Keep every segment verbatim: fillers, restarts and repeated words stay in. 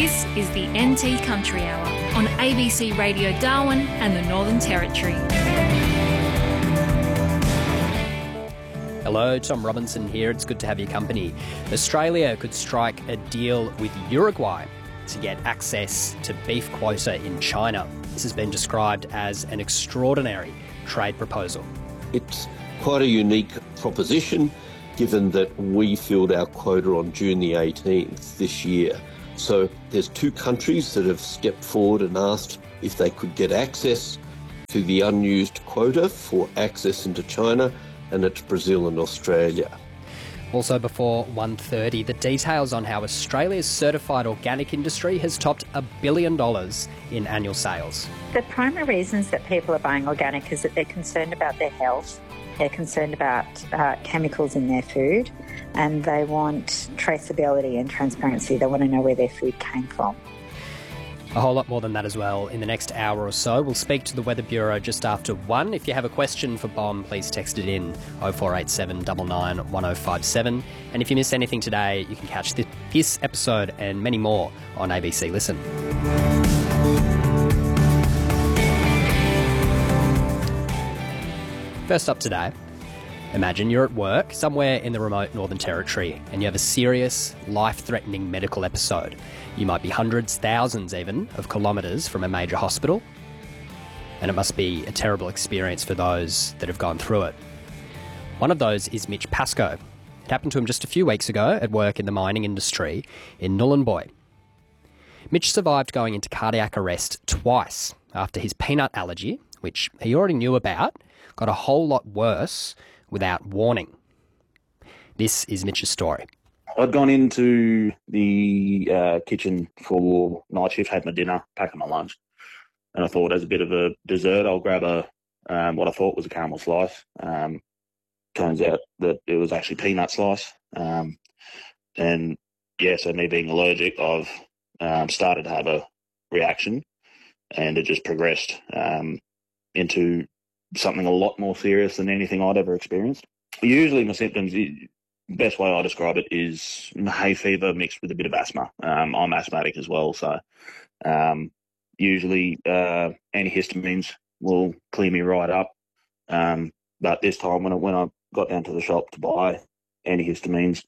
This is the N T Country Hour on A B C Radio Darwin and the Northern Territory. Hello, Tom Robinson here. It's good to have your company. Australia could strike a deal with Uruguay to get access to beef quota in China. This has been described as an extraordinary trade proposal. It's quite a unique proposition, given that we filled our quota on June the eighteenth this year. So there's two countries that have stepped forward and asked if they could get access to the unused quota for access into China, and it's Brazil and Australia. Also before one thirty, the details on how Australia's certified organic industry has topped a billion dollars in annual sales. The primary reasons that people are buying organic is that they're concerned about their health, they're concerned about uh, chemicals in their food, and they want traceability and transparency. They want to know where their food came from. A whole lot more than that as well in the next hour or so. We'll speak to the Weather Bureau just after one. If you have a question for Bomb, please text it in oh four eight seven nine nine one oh five seven. And if you miss anything today, you can catch this, this episode and many more on A B C Listen. First up today, imagine you're at work somewhere in the remote Northern Territory and you have a serious, life-threatening medical episode. You might be hundreds, thousands even, of kilometres from a major hospital, and it must be a terrible experience for those that have gone through it. One of those is Mitch Pascoe. It happened to him just a few weeks ago at work in the mining industry in Nhulunbuy. Mitch survived going into cardiac arrest twice after his peanut allergy, which he already knew about, got a whole lot worse without warning. This is Mitch's story. I'd gone into the uh, kitchen for night shift, had my dinner, packing my lunch, and I thought as a bit of a dessert, I'll grab a um, what I thought was a caramel slice. Um, turns out that it was actually peanut slice. Um, and yeah, so me being allergic, I've um, started to have a reaction, and it just progressed um, into something a lot more serious than anything I'd ever experienced. Usually my symptoms, the best way I describe it is hay fever mixed with a bit of asthma. Um, I'm asthmatic as well, so um, usually uh, antihistamines will clear me right up. Um, but this time when I, when I got down to the shop to buy antihistamines,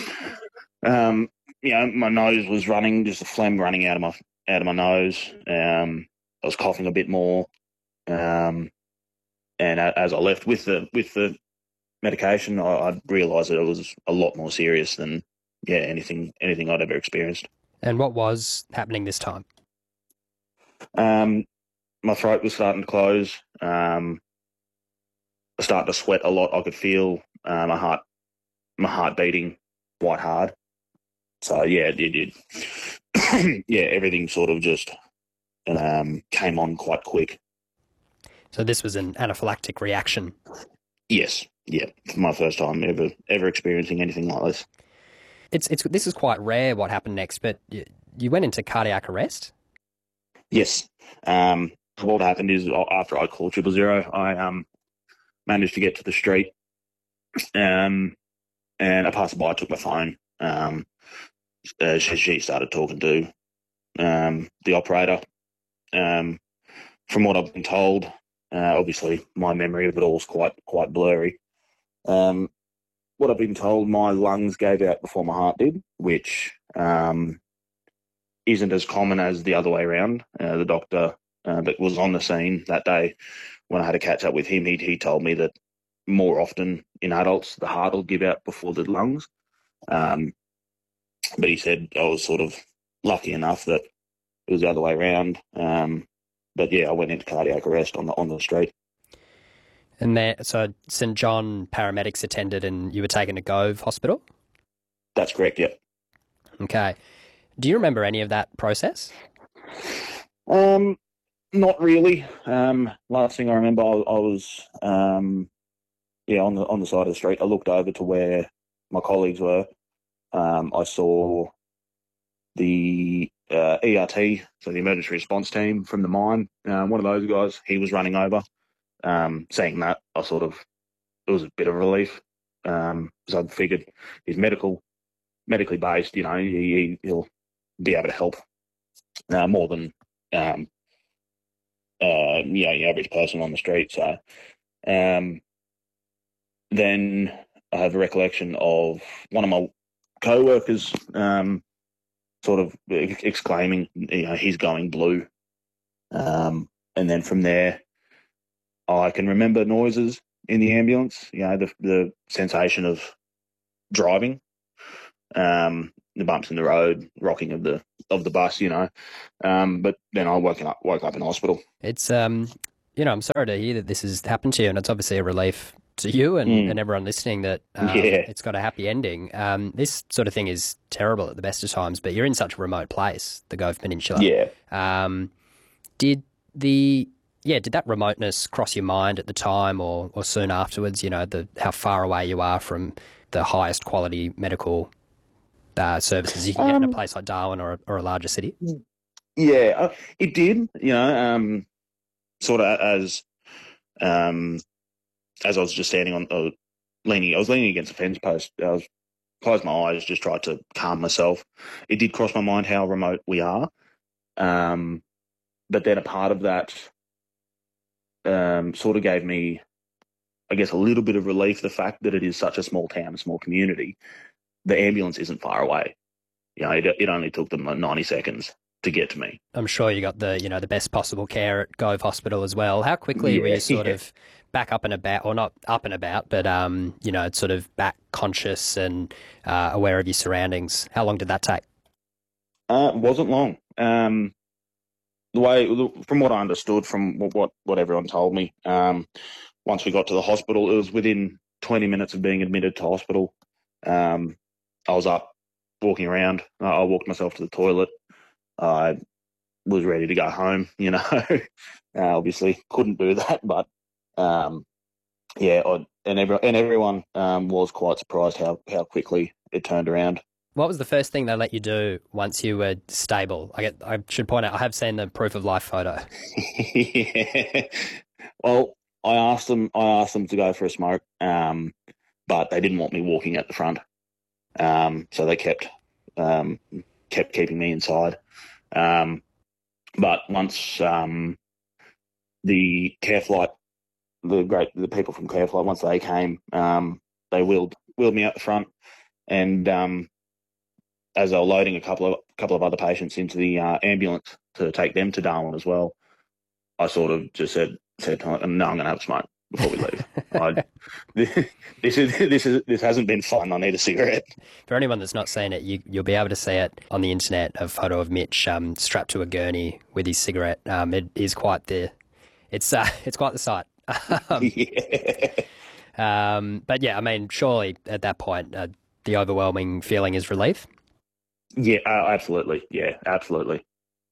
um, you know, my nose was running, just a phlegm running out of my out of my nose. Um, I was coughing a bit more. Um, And as I left with the with the medication, I, I realised that it was a lot more serious than yeah anything anything I'd ever experienced. And what was happening this time? Um, my throat was starting to close. Um, I started to sweat a lot. I could feel uh, my heart my heart beating quite hard. So yeah, it did. yeah, everything sort of just um, came on quite quick. So this was an anaphylactic reaction? Yes, yeah. For my first time ever ever experiencing anything like this. It's it's this is quite rare what happened next, but you, you went into cardiac arrest? Yes. Um, what happened is after I called triple zero, I um, managed to get to the street, um, and a passerby took my phone. Um, uh, she, she started talking to um, the operator. Um, from what I've been told, Uh, obviously, my memory of it all is quite quite blurry. Um, what I've been told, my lungs gave out before my heart did, which um, isn't as common as the other way around. Uh, the doctor uh, that was on the scene that day, when I had a catch up with him, he he told me that more often in adults, the heart will give out before the lungs. Um, but he said I was sort of lucky enough that it was the other way around. Um, But yeah, I went into cardiac arrest on the on the street. And there, so St John paramedics attended, and you were taken to Gove Hospital? That's correct. Yeah. Okay. Do you remember any of that process? Um, not really. Um, last thing I remember, I, I was um, yeah on the on the side of the street. I looked over to where my colleagues were. Um, I saw the uh, E R T, so the emergency response team from the mine. Um, one of those guys, he was running over. Um, seeing that, I sort of, it was a bit of relief. Um, because I figured he's medical, medically based, you know, he, he'll be able to help uh, more than um, uh, you know, the average person on the street. So um, then I have a recollection of one of my co-workers um, sort of exclaiming, you know, he's going blue. Um, and then from there, I can remember noises in the ambulance, you know, the, the sensation of driving, um, the bumps in the road, rocking of the of the bus, you know. Um, but then I woke up woke up in hospital. It's um, you know, I'm sorry to hear that this has happened to you, and it's obviously a relief to you and, Mm. and everyone listening that um, Yeah. it's got a happy ending. Um, this sort of thing is terrible at the best of times, but you're in such a remote place, the Gove Peninsula. Yeah. Um, did the yeah, did that remoteness cross your mind at the time or, or soon afterwards? You know, the how far away you are from the highest quality medical uh, services you can get in a Um, place like Darwin or, or a larger city? Yeah, uh, it did. You know, um, sort of as um, as I was just standing on, uh, leaning. I was leaning against a fence post. I was closed my eyes, just tried to calm myself. It did cross my mind how remote we are, um, but then a part of that um, sort of gave me, I guess, a little bit of relief. The fact that it is such a small town, a small community, the ambulance isn't far away. You know, it, it only took them like ninety seconds to get to me. I'm sure you got the, you know, the best possible care at Gove Hospital as well. How quickly were Yeah, you sort yeah. of back up and about, or not up and about, but, um, you know, sort of back conscious and uh, aware of your surroundings? How long did that take? Uh, it wasn't long. Um, the way, from what I understood, from what what everyone told me, um, once we got to the hospital, it was within twenty minutes of being admitted to hospital. Um, I was up, walking around. I I walked myself to the toilet. I was ready to go home. You know, uh, obviously couldn't do that, but um, yeah, I, and every, and everyone um, was quite surprised how how quickly it turned around. What was the first thing they let you do once you were stable? I get, I should point out, I have seen the proof of life photo. Yeah. Well, I asked them. I asked them to go for a smoke, um, but they didn't want me walking at the front, um, so they kept um, kept keeping me inside. Um, but once um, the Careflight, the great the people from Careflight, once they came, um, they wheeled wheeled me out the front, and um, as they were loading a couple of couple of other patients into the uh, ambulance to take them to Darwin as well, I sort of just said said no, I'm going to have a smoke before we leave. I, this is this is this hasn't been fun. I need a cigarette. For anyone that's not seen it, you, you'll be able to see it on the internet, a photo of Mitch um, strapped to a gurney with his cigarette. Um, it is quite the, it's uh, it's quite the sight. um, Yeah. um, but yeah, I mean, surely at that point, uh, the overwhelming feeling is relief. Yeah, uh, absolutely. Yeah, absolutely.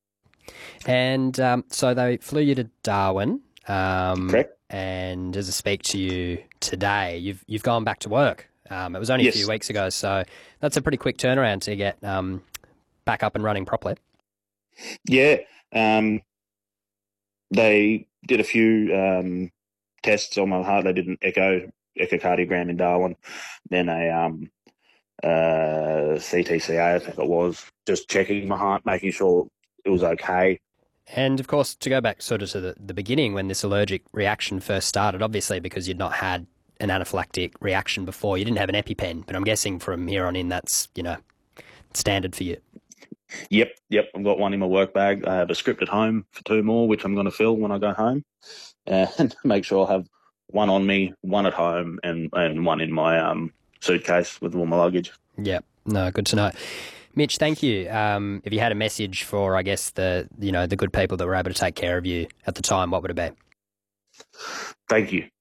And um, so they flew you to Darwin. Um, Correct. And as I speak to you today, you've you've gone back to work. Um, it was only Yes. a few weeks ago, so that's a pretty quick turnaround to get um, back up and running properly. Yeah. Um, they did a few um, tests on my heart. They did an echo echocardiogram in Darwin, then a um, uh, C T C A, I think it was, just checking my heart, making sure it was okay. And of course, to go back sort of to the, the beginning when this allergic reaction first started, obviously because you'd not had an anaphylactic reaction before, you didn't have an EpiPen, but I'm guessing from here on in that's, you know, standard for you. Yep, yep. I've got one in my work bag. I have a script at home for two more, which I'm going to fill when I go home, and make sure I have one on me, one at home, and, and one in my um, suitcase with all my luggage. Yeah, no, good to know. Mitch, thank you. Um, if you had a message for, I guess, the you know the good people that were able to take care of you at the time, what would it be? Thank you.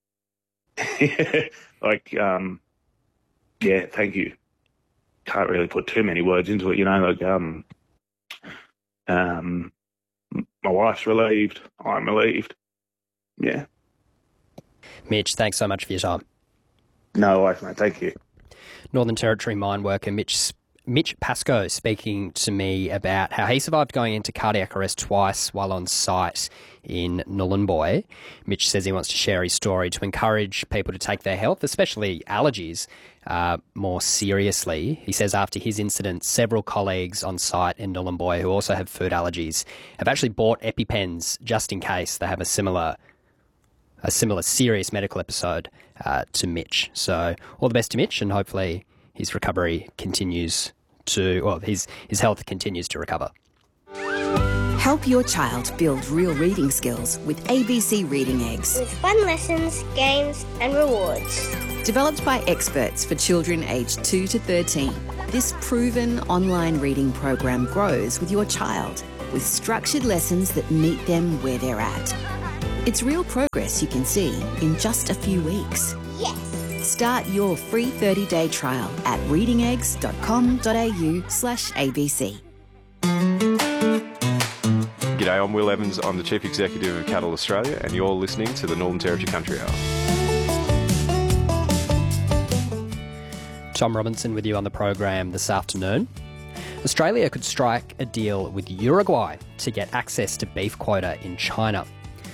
like, um, yeah, thank you. Can't really put too many words into it, you know. Like, um, um, my wife's relieved. I'm relieved. Yeah. Mitch, thanks so much for your time. No worries, mate. Thank you. Northern Territory mine worker Mitch Mitch Pascoe speaking to me about how he survived going into cardiac arrest twice while on site in Nhulunbuy. Mitch says he wants to share his story to encourage people to take their health, especially allergies, uh, more seriously. He says after his incident, several colleagues on site in Nhulunbuy who also have food allergies have actually bought EpiPens just in case they have a similar a similar serious medical episode uh, to Mitch. So all the best to Mitch, and hopefully his recovery continues to, well, his, his health continues to recover. Help your child build real reading skills with A B C Reading Eggs. With fun lessons, games and rewards. Developed by experts for children aged two to thirteen, this proven online reading program grows with your child with structured lessons that meet them where they're at. It's real progress you can see in just a few weeks. Yes! Start your free thirty-day trial at readingeggs.com.au slash ABC. G'day, I'm Will Evans. I'm the Chief Executive of Cattle Australia, and you're listening to the Northern Territory Country Hour. Tom Robinson with you on the program this afternoon. Australia could strike a deal with Uruguay to get access to beef quota in China.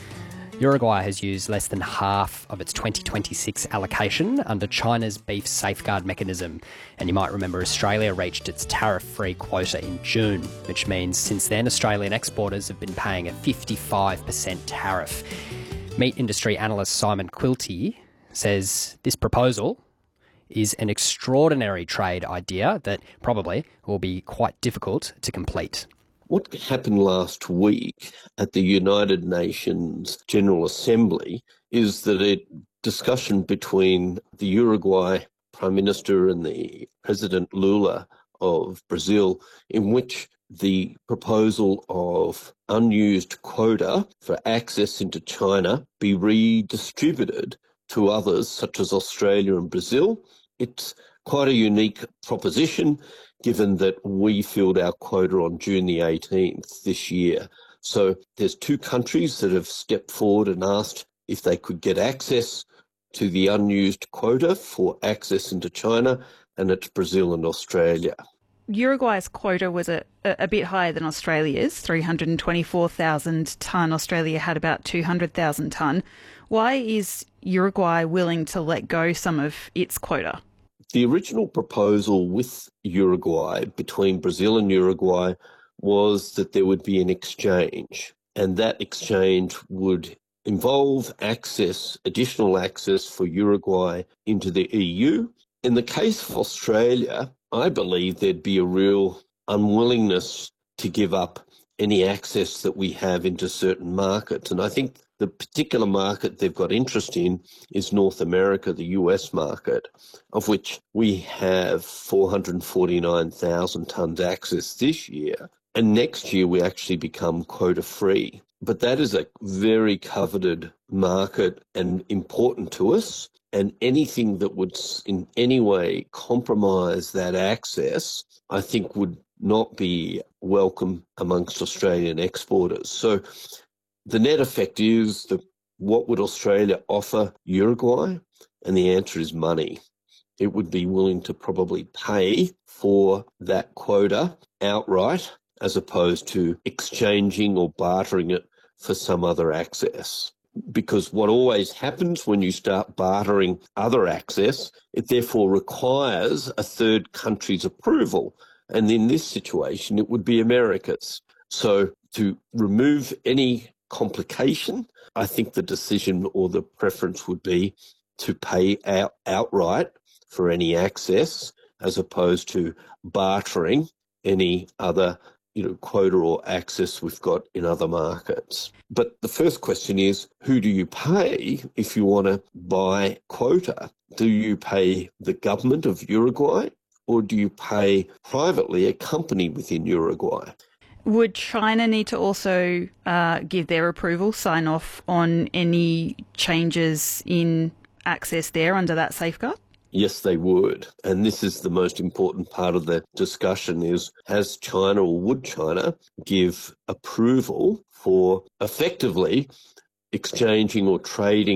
Uruguay has used less than half of its twenty twenty-six allocation under China's beef safeguard mechanism. And you might remember Australia reached its tariff-free quota in June, which means since then Australian exporters have been paying a fifty-five percent tariff. Meat industry analyst Simon Quilty says this proposal is an extraordinary trade idea that probably will be quite difficult to complete. What happened last week at the United Nations General Assembly is that a discussion between the Uruguay Prime Minister and the President Lula of Brazil, in which the proposal of unused quota for access into China be redistributed to others such as Australia and Brazil. It's quite a unique proposition, given that we filled our quota on June the eighteenth this year. So there's two countries that have stepped forward and asked if they could get access to the unused quota for access into China, and it's Brazil and Australia. Uruguay's quota was a, a bit higher than Australia's, three hundred twenty-four thousand tonne. Australia had about two hundred thousand tonne. Why is Uruguay willing to let go some of its quota? The original proposal with Uruguay, between Brazil and Uruguay, was that there would be an exchange, and that exchange would involve access, additional access for Uruguay into the E U. In the case of Australia, I believe there'd be a real unwillingness to give up any access that we have into certain markets. And I think the particular market they've got interest in is North America, the U S market, of which we have four hundred forty-nine thousand tonnes access this year. And next year we actually become quota free. But that is a very coveted market and important to us. And anything that would in any way compromise that access, I think would not be welcome amongst Australian exporters. So the net effect is that what would Australia offer Uruguay? And the answer is money. It would be willing to probably pay for that quota outright as opposed to exchanging or bartering it for some other access. Because what always happens when you start bartering other access, it therefore requires a third country's approval. And in this situation, it would be America's. So to remove any complication, I think the decision or the preference would be to pay out outright for any access as opposed to bartering any other you know, quota or access we've got in other markets. But the first question is, who do you pay if you want to buy quota? Do you pay the government of Uruguay, or do you pay privately a company within Uruguay? Would China need to also uh, give their approval, sign off on any changes in access there under that safeguard? Yes, they would. And this is the most important part of the discussion is, has China or would China give approval for effectively exchanging or trading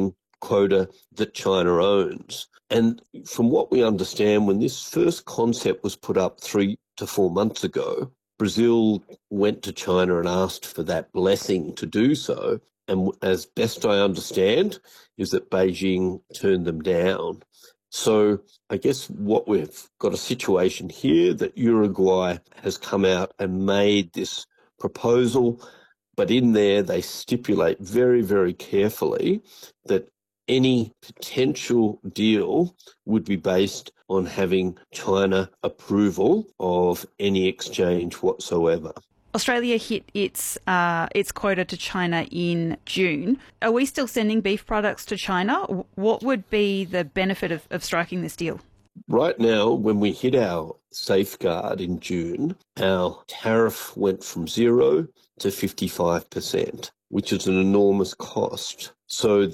quota that China owns. And from what we understand, when this first concept was put up three to four months ago, Brazil went to China and asked for that blessing to do so. And as best I understand, is that Beijing turned them down. So I guess what we've got a situation here that Uruguay has come out and made this proposal, but in there they stipulate very, very carefully that any potential deal would be based on having China approval of any exchange whatsoever. Australia hit its uh, its quota to China in June. Are we still sending beef products to China? What would be the benefit of, of striking this deal? Right now, when we hit our safeguard in June, our tariff went from zero to fifty-five percent, which is an enormous cost. So